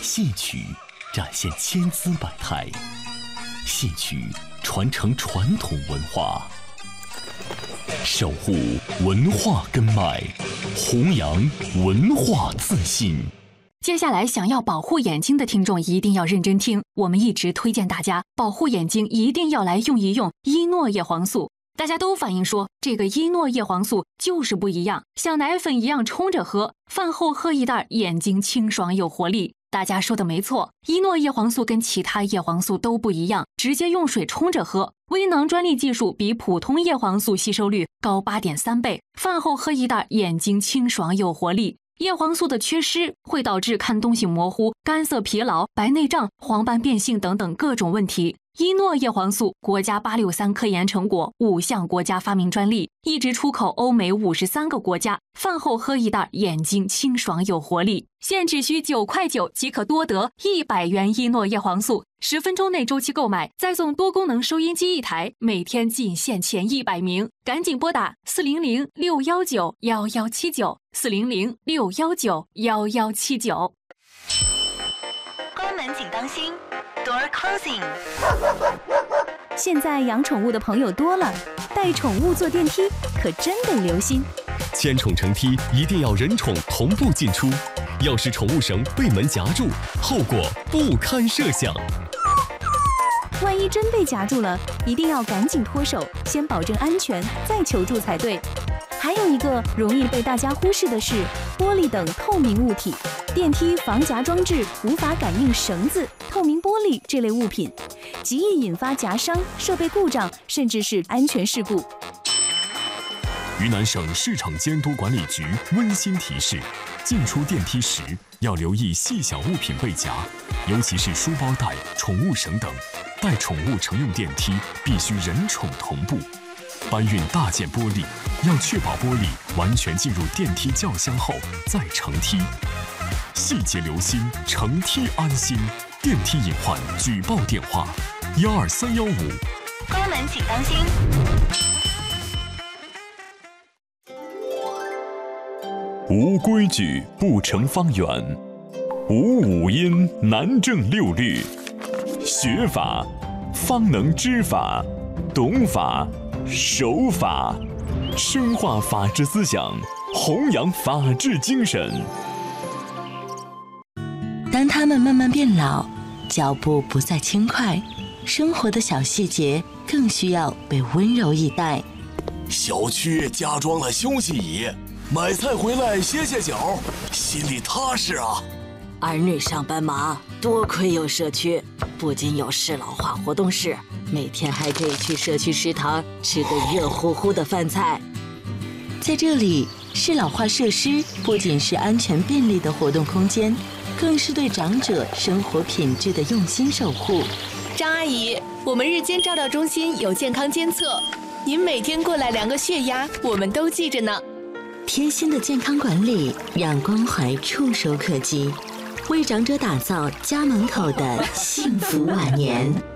戏曲展现千姿百态，戏曲传承传统文化，守护文化根脉，弘扬文化自信。 接下来想要保护眼睛的听众一定要认真听，我们一直推荐大家保护眼睛一定要来用一用伊诺叶黄素。大家都反映说这个伊诺叶黄素就是不一样，像奶粉一样冲着喝，饭后喝一袋眼睛清爽有活力。大家说的没错，伊诺叶黄素跟其他叶黄素都不一样，直接用水冲着喝，微囊专利技术比普通叶黄素吸收率高8.3倍，饭后喝一袋眼睛清爽有活力。叶黄素的缺失会导致看东西模糊、干涩疲劳、白内障、黄斑变性等等各种问题。伊诺叶黄素国家863科研成果，5项国家发明专利，一直出口欧美53个国家。饭后喝一袋，眼睛清爽有活力。现只需9.9块即可多得100元伊诺叶黄素，10分钟内周期购买，再送多功能收音机1台，每天仅限前100名，赶紧拨打400-619-1179，400-619-1179。 关门请当心 ，Door closing。 现在养宠物的朋友多了，带宠物坐电梯可真得留心。 牵宠乘梯一定要人宠同步进出，要是宠物绳被门夹住，后果不堪设想。 万一真被夹住了，一定要赶紧脱手，先保证安全，再求助才对。还有一个容易被大家忽视的是，玻璃等透明物体，电梯防夹装置无法感应绳子、透明玻璃这类物品，极易引发夹伤、设备故障，甚至是安全事故。 云南省市场监督管理局温馨提示：进出电梯时要留意细小物品被夹，尤其是书包带、宠物绳等。带宠物乘用电梯必须人宠同步。搬运大件玻璃，要确保玻璃完全进入电梯轿厢后再乘梯。细节留心，乘梯安心。电梯隐患举报电话：12315。 关门请当心。 无规矩不成方圆，无五音难正六律。学法方能知法，懂法守法，深化法治思想，弘扬法治精神。 当他们慢慢变老，脚步不再轻快，生活的小细节更需要被温柔以待。 小区加装了休息椅，买菜回来歇歇脚，心里踏实啊。 儿女上班忙，多亏有社区，不仅有适老化活动室，每天还可以去社区食堂吃个热乎乎的饭菜。 在这里，适老化设施不仅是安全便利的活动空间，更是对长者生活品质的用心守护。 张阿姨，我们日间照料中心有健康监测，您每天过来量个血压，我们都记着呢。 贴心的健康管理，让关怀触手可及，为长者打造家门口的幸福晚年。